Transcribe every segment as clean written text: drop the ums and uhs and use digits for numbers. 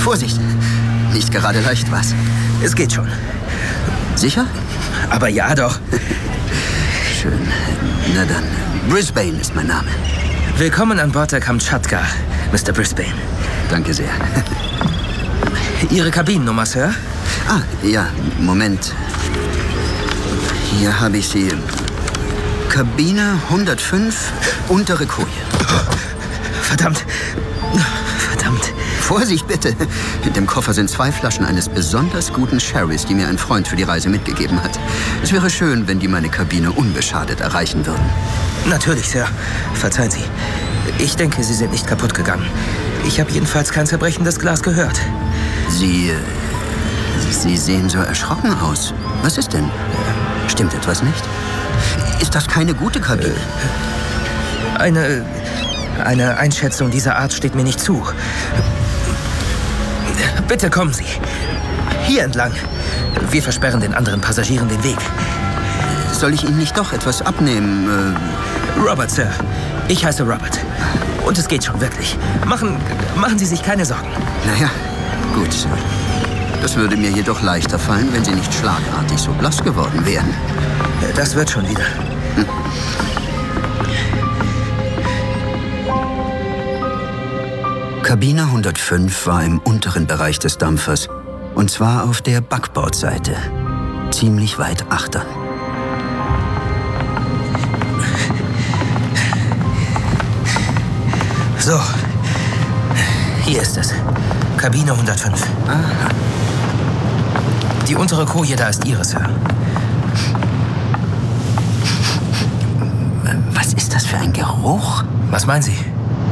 Vorsicht! Nicht gerade leicht, was? Es geht schon. Sicher? Aber ja doch. Schön. Na dann, Brisbane ist mein Name. Willkommen an Bord der Kamtschatka, Mr. Brisbane. Danke sehr. Ihre Kabinennummer, Sir? Ah, ja, Moment. Hier habe ich sie. Kabine 105, untere Koje. Verdammt. Verdammt. Vorsicht bitte. In dem Koffer sind 2 Flaschen eines besonders guten Sherrys, die mir ein Freund für die Reise mitgegeben hat. Es wäre schön, wenn die meine Kabine unbeschadet erreichen würden. Natürlich, Sir. Verzeihen Sie. Ich denke, Sie sind nicht kaputt gegangen. Ich habe jedenfalls kein zerbrechendes Glas gehört. Sie sehen so erschrocken aus. Was ist denn? Stimmt etwas nicht? Ist das keine gute Kabine? Eine Einschätzung dieser Art steht mir nicht zu. Bitte kommen Sie. Hier entlang. Wir versperren den anderen Passagieren den Weg. Soll ich Ihnen nicht doch etwas abnehmen? Robert, Sir. Ich heiße Robert. Und es geht schon, wirklich. Machen Sie sich keine Sorgen. Naja, gut, Sir. Das würde mir jedoch leichter fallen, wenn Sie nicht schlagartig so blass geworden wären. Das wird schon wieder. Kabine 105 war im unteren Bereich des Dampfers. Und zwar auf der Backbordseite. Ziemlich weit achtern. So. Hier ist es. Kabine 105. Aha. Die untere Koje da ist Ihre, Sir. Was ist das für ein Geruch? Was meinen Sie?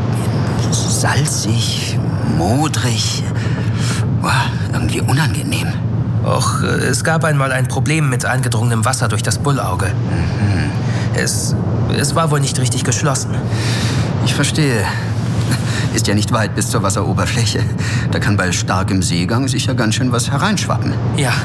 Salzig, modrig. Boah, irgendwie unangenehm. Och, es gab einmal ein Problem mit eingedrungenem Wasser durch das Bullauge. Es war wohl nicht richtig geschlossen. Ich verstehe. Ist ja nicht weit bis zur Wasseroberfläche. Da kann bei starkem Seegang sicher ganz schön was hereinschwappen. Ja.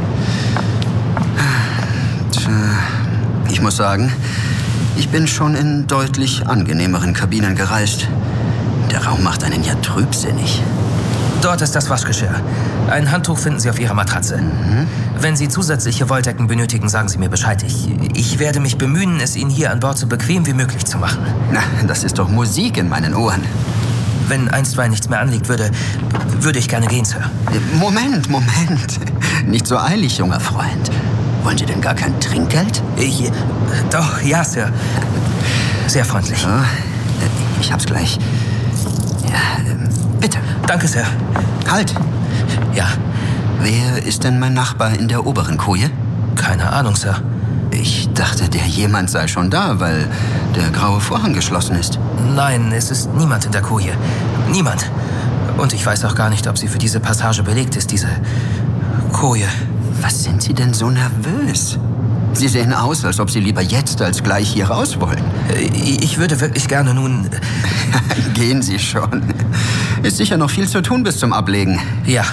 Tja, ich muss sagen, ich bin schon in deutlich angenehmeren Kabinen gereist. Der Raum macht einen ja trübsinnig. Dort ist das Waschgeschirr. Ein Handtuch finden Sie auf Ihrer Matratze. Wenn Sie zusätzliche Wolldecken benötigen, sagen Sie mir Bescheid. Ich werde mich bemühen, es Ihnen hier an Bord so bequem wie möglich zu machen. Na, das ist doch Musik in meinen Ohren. Wenn einstweilen nichts mehr anliegt, würde ich gerne gehen, Sir. Moment. Nicht so eilig, junger Freund. Wollen Sie denn gar kein Trinkgeld? Doch, ja, Sir. Sehr freundlich. So, ich hab's gleich. Ja, bitte. Danke, Sir. Halt! Ja. Wer ist denn mein Nachbar in der oberen Koje? Keine Ahnung, Sir. Ich dachte, der jemand sei schon da, weil der graue Vorhang geschlossen ist. Nein, es ist niemand in der Koje. Niemand. Und ich weiß auch gar nicht, ob sie für diese Passage belegt ist, diese Koje. Was sind Sie denn so nervös? Sie sehen aus, als ob Sie lieber jetzt als gleich hier raus wollen. Ich würde wirklich gerne nun... Gehen Sie schon. Ist sicher noch viel zu tun bis zum Ablegen. Ja.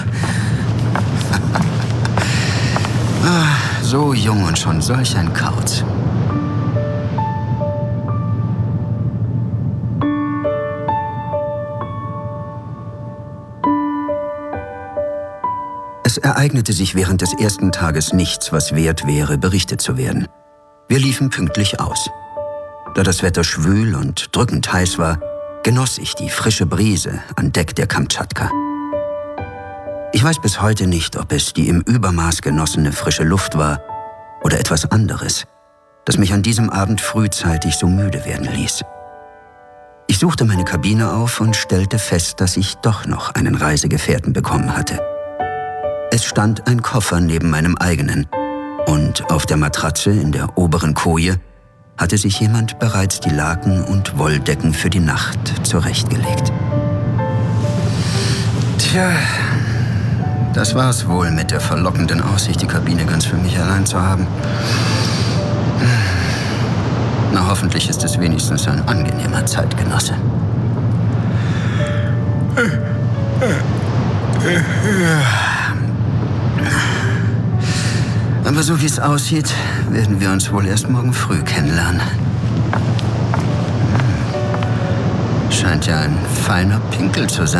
So jung und schon solch ein Kauz. Es ereignete sich während des ersten Tages nichts, was wert wäre, berichtet zu werden. Wir liefen pünktlich aus. Da das Wetter schwül und drückend heiß war, genoss ich die frische Brise an Deck der Kamtschatka. Ich weiß bis heute nicht, ob es die im Übermaß genossene frische Luft war oder etwas anderes, das mich an diesem Abend frühzeitig so müde werden ließ. Ich suchte meine Kabine auf und stellte fest, dass ich doch noch einen Reisegefährten bekommen hatte. Es stand ein Koffer neben meinem eigenen und auf der Matratze in der oberen Koje hatte sich jemand bereits die Laken und Wolldecken für die Nacht zurechtgelegt. Tja, das war's wohl mit der verlockenden Aussicht, die Kabine ganz für mich allein zu haben. Na, hoffentlich ist es wenigstens ein angenehmer Zeitgenosse. Aber so wie es aussieht, werden wir uns wohl erst morgen früh kennenlernen. Scheint ja ein feiner Pinkel zu sein.